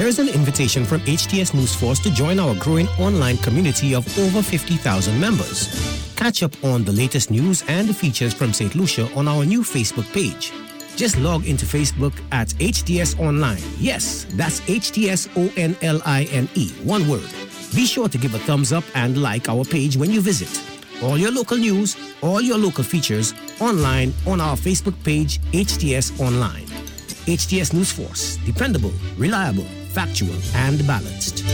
Here is an invitation from HTS News Force to join our growing online community of over 50,000 members. Catch up on the latest news and features from St. Lucia on our new Facebook page. Just log into Facebook at HTS Online. Yes, that's HTSONLINE, one word. Be sure to give a thumbs up and like our page when you visit. All your local news, all your local features online on our Facebook page, HTS Online. HTS News Force, dependable, reliable, factual, and balanced.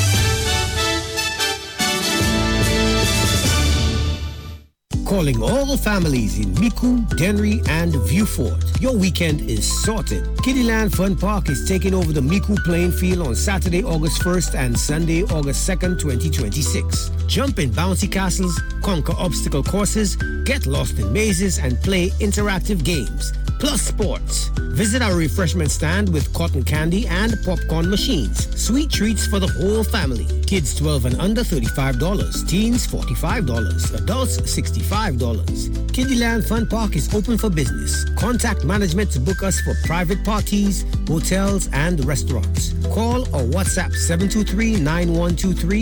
Calling all families in Micoud, Dennery, and Vieux Fort. Your weekend is sorted. Kiddyland Fun Park is taking over the Micoud playing field on Saturday, August 1st and Sunday, August 2nd, 2026. Jump in bouncy castles, conquer obstacle courses, get lost in mazes, and play interactive games. Plus sports. Visit our refreshment stand with cotton candy and popcorn machines. Sweet treats for the whole family. Kids 12 and under, $35. Teens, $45. Adults, $65. Kiddyland Fun Park is open for business. Contact management to book us for private parties, hotels, and restaurants. Call or WhatsApp 723-9123,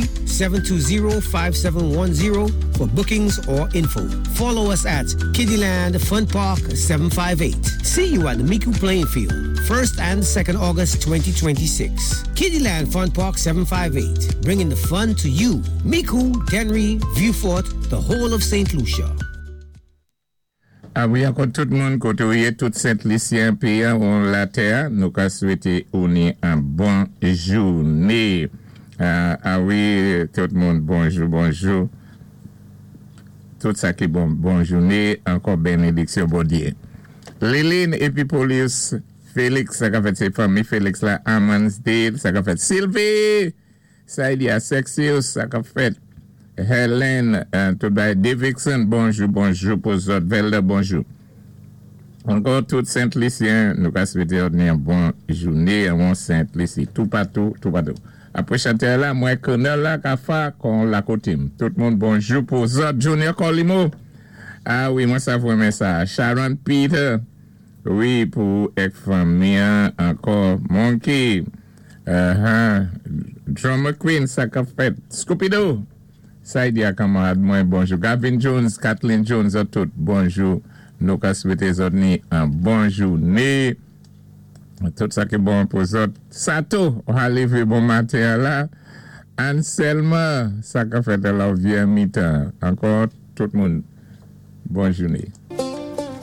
720-5710 for bookings or info. Follow us at Kiddyland Fun Park 758. See you at the Micoud Playing Field, 1st and 2nd August 2026. Kiddyland Fun Park 758, bringing the fun to you. Micoud, Dennery, Vieux Fort, the whole of St. Lucia. Oui, encore tout le monde, côté tout Saint-Lucien, pays, on la terre, nous qu'à souhaiter un bon journée. Oui, tout le monde, bonjour. Tout ça qui est bon journée, encore bénédiction, bon Dieu. Léline, Epipolius, Félix, ça a fait ses familles, Félix là, Amansdale, ça a fait Sylvie, ça il y a Sexius, ça a fait Helen, tout by Davidson, bonjour pour Zot, Velde, bonjour. Encore tout Saint-Lucien, nous avons souhaité une bonne journée, un bon Saint-Lucie, tout partout. Après chanter là, moi, Colonel là, Kafa, qu'on la coutume. Tout le monde, bonjour pour Zot, Junior Colimo. Ah oui, moi, ça vous ça. Sharon Peter, oui, pour famille, encore Monkey, John McQueen, ça qu'a fait. Scoopido. Ça y est, camarade, moi, bonjour. Gavin Jones, Kathleen Jones, tout, bonjour. Nous avons souhaité un bon journée. Tout ça qui est bon pour eux. Sato, on a levé bon matin là. Anselma, ça qu'a fait de la vie à mi-temps. Encore tout le monde, bonne journée.